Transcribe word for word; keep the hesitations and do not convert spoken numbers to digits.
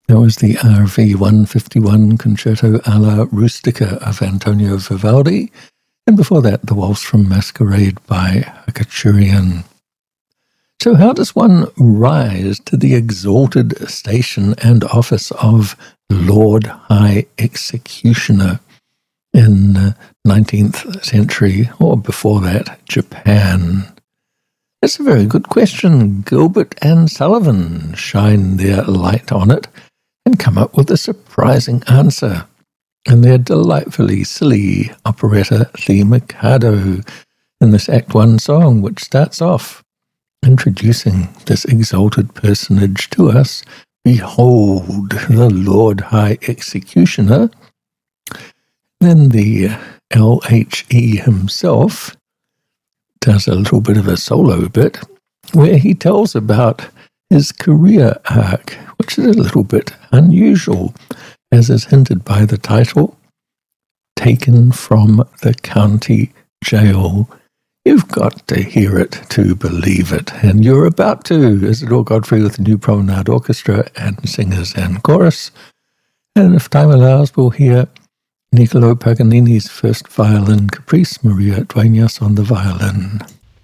That was the R V one fifty-one Concerto alla Rustica of Antonio Vivaldi, and before that, the Waltz from Masquerade by Khachaturian. So how does one rise to the exalted station and office of Lord High Executioner in uh, nineteenth century, or before that, Japan? That's a very good question. Gilbert and Sullivan shine their light on it and come up with a surprising answer in their delightfully silly operetta The Mikado in this Act One song, which starts off introducing this exalted personage to us. Behold, the Lord High Executioner. Then the L H E himself does a little bit of a solo bit where he tells about his career arc, which is a little bit unusual, as is hinted by the title, Taken from the County Jail. You've got to hear it to believe it, and you're about to. Isidore Godfrey with the New Promenade Orchestra and singers and chorus. And if time allows, we'll hear Niccolo Paganini's first violin caprice, Maria Dueñas on the violin.